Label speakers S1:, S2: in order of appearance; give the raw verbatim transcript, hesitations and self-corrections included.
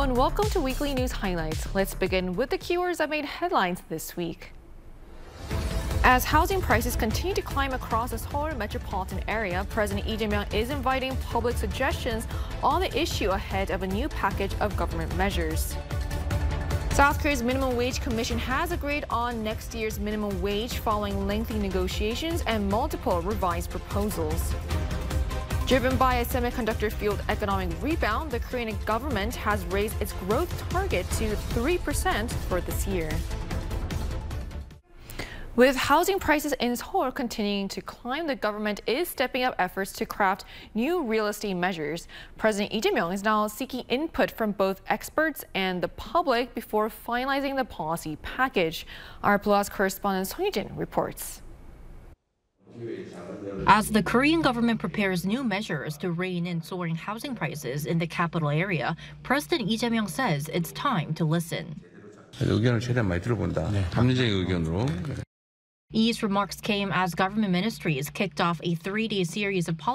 S1: and welcome to Weekly News Highlights. Let's begin with the keywords that made headlines this week. As housing prices continue to climb across the Seoul metropolitan area, President Lee Jae-myung is inviting public suggestions on the issue ahead of a new package of government measures. South Korea's Minimum Wage Commission has agreed on next year's minimum wage following lengthy negotiations and multiple revised proposals. Driven by a semiconductor fueled economic rebound, the Korean government has raised its growth target to three percent for this year. With housing prices in Seoul continuing to climb, the government is stepping up efforts to craft new real estate measures. President Lee Jae-myung is now seeking input from both experts and the public before finalizing the policy package. Our Plus correspondent Song Hee-jin reports.
S2: As the Korean government prepares new measures to rein in soaring housing prices in the capital area, President Lee Jae-myung says it's time to listen.
S3: 의견을 최대한 많이 들어본다. 합리적인 의견으로.
S2: Lee's remarks came as government ministries kicked off a three-day series of policy